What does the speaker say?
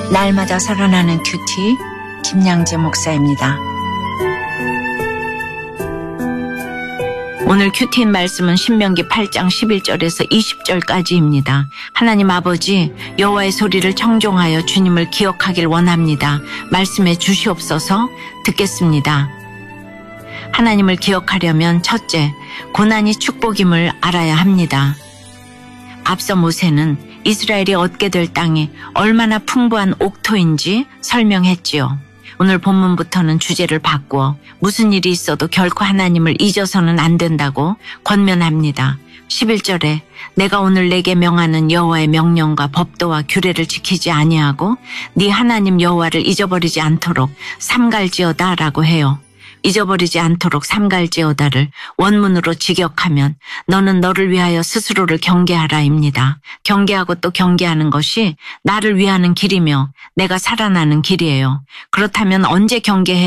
날마다 살아나는 큐티 김양재 목사입니다. 오늘 큐티인 말씀은 신명기 8장 11절에서 20절까지입니다. 하나님 아버지, 여호와의 소리를 청종하여 주님을 기억하길 원합니다. 말씀해 주시옵소서. 듣겠습니다. 하나님을 기억하려면 첫째, 고난이 축복임을 알아야 합니다. 앞서 모세는 이스라엘이 얻게 될 땅이 얼마나 풍부한 옥토인지 설명했지요. 오늘 본문부터는 주제를 바꾸어 무슨 일이 있어도 결코 하나님을 잊어서는 안 된다고 권면합니다. 11절에 내가 오늘 내게 명하는 여호와의 명령과 법도와 규례를 지키지 아니하고 네 하나님 여호와를 잊어버리지 않도록 삼갈지어다 라고 해요. 잊어버리지 않도록 삼갈지어다를 원문으로 직역하면 너는 너를 위하여 스스로를 경계하라입니다. 경계하고 또 경계하는 것이 나를 위하는 길이며 내가 살아나는 길이에요. 그렇다면 언제 경계해